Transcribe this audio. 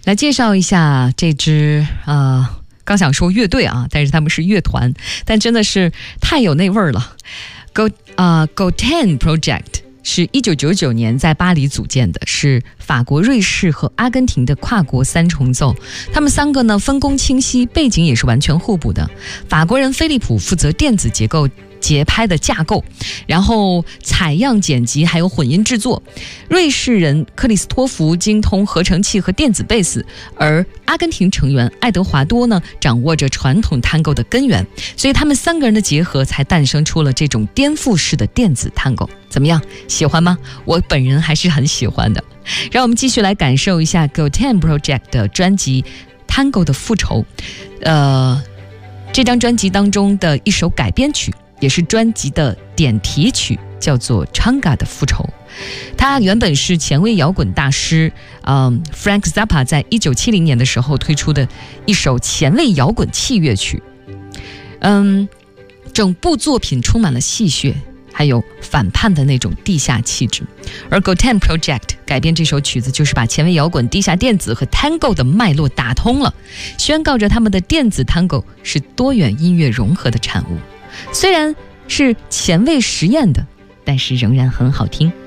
来介绍一下这支刚想说乐队啊，但是他们是乐团，但真的是太有那味儿了。Goten Project 是1999年在巴黎组建的，是法国、瑞士和阿根廷的跨国三重奏。他们三个呢分工清晰，背景也是完全互补的。法国人菲利普负责电子结构节拍的架构，然后采样剪辑还有混音制作。瑞士人克里斯托弗精通合成器和电子贝斯，而阿根廷成员爱德华多呢掌握着传统探戈的根源，所以他们三个人的结合才诞生出了这种颠覆式的电子探戈。怎么样，喜欢吗？我本人还是很喜欢的。让我们继续来感受一下 Goten Project 的专辑《Tango 的复仇》。这张专辑当中的一首改编曲，也是专辑的点题曲，叫做《Changa 的复仇》。它原本是前卫摇滚大师Frank Zappa 在1970年的时候推出的一首前卫摇滚器乐曲。整部作品充满了戏谑，还有反叛的那种地下气质。而 Goten Project 改编这首曲子，就是把前卫摇滚、地下电子和 Tango 的脉络打通了，宣告着他们的电子 Tango 是多元音乐融合的产物。虽然是前卫实验的，但是仍然很好听。